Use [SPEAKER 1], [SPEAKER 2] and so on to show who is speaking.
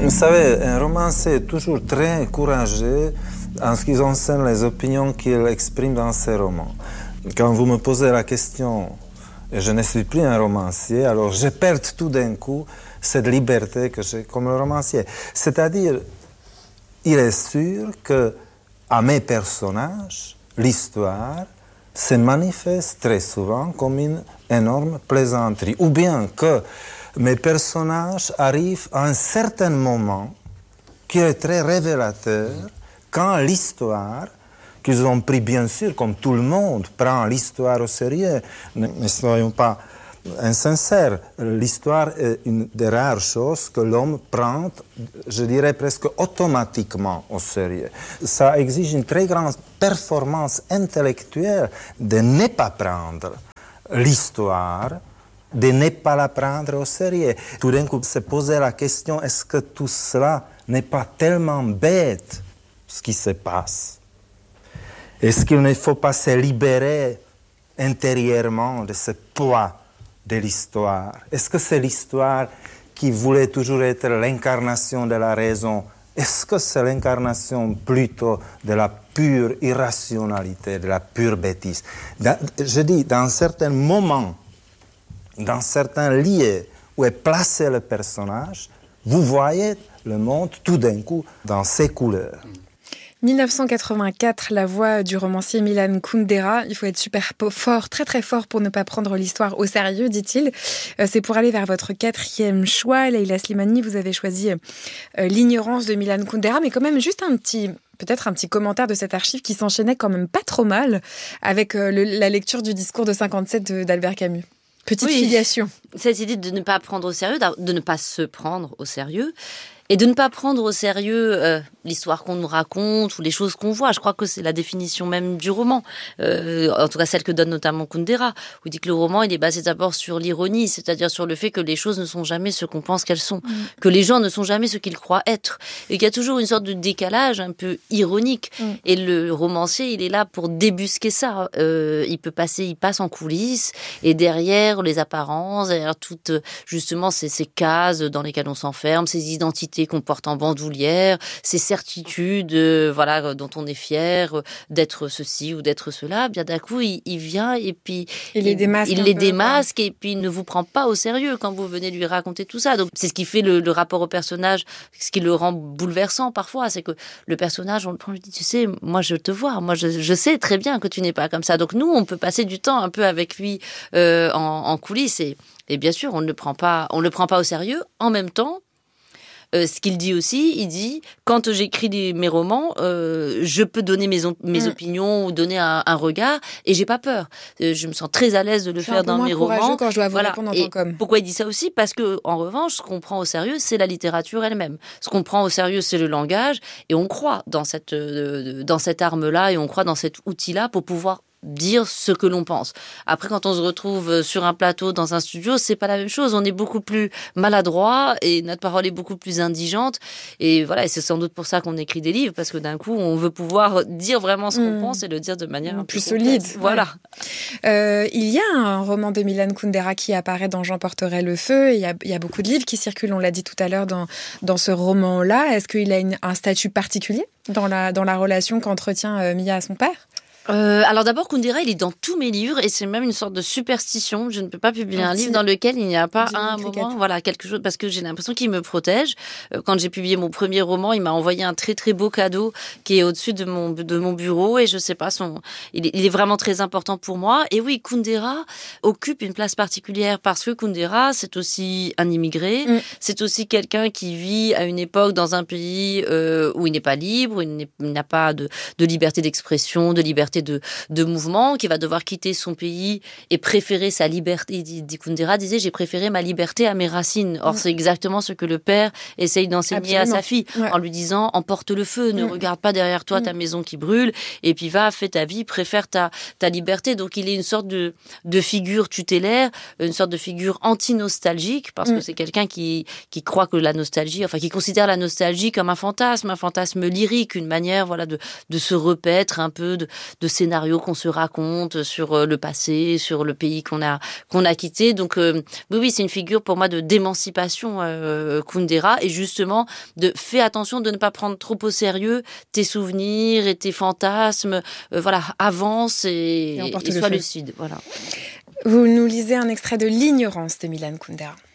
[SPEAKER 1] Vous savez, un romancier est toujours très courageux en ce qui concerne les opinions qu'il exprime dans ses romans. Quand vous me posez la question, et je ne suis plus un romancier, alors je perds tout d'un coup cette liberté que j'ai comme romancier. C'est-à-dire, il est sûr que à mes personnages, l'histoire se manifeste très souvent comme une énorme plaisanterie. Ou bien que mes personnages arrivent à un certain moment qui est très révélateur quand l'histoire, qu'ils ont pris bien sûr, comme tout le monde prend l'histoire au sérieux, ne soyons pas insincères, l'histoire est une des rares choses que l'homme prend, je dirais presque automatiquement au sérieux. Ça exige une très grande performance intellectuelle de ne pas prendre l'histoire, de ne pas la prendre au sérieux. Tout d'un coup, se poser la question, est-ce que tout cela n'est pas tellement bête, ce qui se passe? Est-ce qu'il ne faut pas se libérer intérieurement de ce poids de l'histoire? Est-ce que c'est l'histoire qui voulait toujours être l'incarnation de la raison? Est-ce que c'est l'incarnation plutôt de la pure irrationalité, de la pure bêtise? Je dis, dans certains moments, dans certains lieux où est placé le personnage, vous voyez le monde tout d'un coup dans ses couleurs.
[SPEAKER 2] 1984, la voix du romancier Milan Kundera. Il faut être super fort, très très fort pour ne pas prendre l'histoire au sérieux, dit-il. C'est pour aller vers votre quatrième choix, Leïla Slimani. Vous avez choisi L'ignorance de Milan Kundera, mais quand même juste peut-être un petit commentaire de cette archive qui s'enchaînait quand même pas trop mal avec la lecture du discours de 57 d'Albert Camus. Petite filiation.
[SPEAKER 3] Cette idée de ne pas prendre au sérieux, de ne pas se prendre au sérieux, et de ne pas prendre au sérieux l'histoire qu'on nous raconte ou les choses qu'on voit. Je crois que c'est la définition même du roman, en tout cas celle que donne notamment Kundera, où il dit que le roman il est basé d'abord sur l'ironie, c'est-à-dire sur le fait que les choses ne sont jamais ce qu'on pense qu'elles sont, que les gens ne sont jamais ce qu'ils croient être, et qu'il y a toujours une sorte de décalage un peu ironique. Et le romancier, il est là pour débusquer ça. Il passe en coulisses, et derrière les apparences, derrière toutes justement ces cases dans lesquelles on s'enferme, ces identités qu'on porte en bandoulière, ces certitudes dont on est fier d'être ceci ou d'être cela, bien d'un coup il vient et puis il les démasque et puis il ne vous prend pas au sérieux quand vous venez lui raconter tout ça. Donc c'est ce qui fait le rapport au personnage, ce qui le rend bouleversant parfois, c'est que le personnage, on le prend, on lui dit, tu sais, moi je te vois, moi je sais très bien que tu n'es pas comme ça. Donc nous on peut passer du temps un peu avec lui en coulisses et bien sûr on ne le prend pas au sérieux. En même temps, ce qu'il dit aussi, il dit, quand j'écris mes romans, je peux donner mes opinions ou donner un regard, et j'ai pas peur. Je me sens très à l'aise de le faire dans mes romans.
[SPEAKER 2] Quand je dois vous répondre en tant qu'homme.
[SPEAKER 3] Pourquoi il dit ça aussi? Parce que, en revanche, ce qu'on prend au sérieux, c'est la littérature elle-même. Ce qu'on prend au sérieux, c'est le langage, et on croit dans cette arme-là, et on croit dans cet outil-là pour pouvoir dire ce que l'on pense. Après, quand on se retrouve sur un plateau, dans un studio, c'est pas la même chose. On est beaucoup plus maladroit et notre parole est beaucoup plus indigente. Et voilà, et c'est sans doute pour ça qu'on écrit des livres, parce que d'un coup, on veut pouvoir dire vraiment ce qu'on pense et le dire de manière un
[SPEAKER 2] plus
[SPEAKER 3] peu
[SPEAKER 2] solide.
[SPEAKER 3] Voilà.
[SPEAKER 2] Il y a un roman de Milan Kundera qui apparaît dans J'emporterai le feu. Il y a beaucoup de livres qui circulent, on l'a dit tout à l'heure, dans ce roman-là. Est-ce qu'il a un statut particulier dans la relation qu'entretient Mia à son père ?
[SPEAKER 3] Alors d'abord, Kundera, il est dans tous mes livres et c'est même une sorte de superstition. Je ne peux pas publier un livre dans lequel il n'y a pas un moment, quelque chose, parce que j'ai l'impression qu'il me protège. Quand j'ai publié mon premier roman, il m'a envoyé un très très beau cadeau qui est au-dessus de mon bureau et je sais pas, il est vraiment très important pour moi. Et oui, Kundera occupe une place particulière parce que Kundera, c'est aussi un immigré, c'est aussi quelqu'un qui vit à une époque dans un pays où il n'est pas libre, où il n'a pas de liberté d'expression, de liberté de mouvement, qui va devoir quitter son pays et préférer sa liberté. Kundera disait, j'ai préféré ma liberté à mes racines. Or, c'est exactement ce que le père essaye d'enseigner à sa fille, en lui disant, emporte le feu, ne regarde pas derrière toi ta maison qui brûle, et puis va, fais ta vie, préfère ta liberté. Donc, il est une sorte de figure tutélaire, une sorte de figure anti-nostalgique, parce que c'est quelqu'un qui croit que la nostalgie, qui considère la nostalgie comme un fantasme lyrique, une manière, de se repaître un peu, de scénarios qu'on se raconte sur le passé, sur le pays qu'on a quitté. Donc oui, c'est une figure pour moi de d'émancipation, Kundera, et justement fais attention de ne pas prendre trop au sérieux tes souvenirs et tes fantasmes. Avance et sois lucide. Voilà.
[SPEAKER 2] Vous nous lisez un extrait de L'Ignorance de Milan Kundera.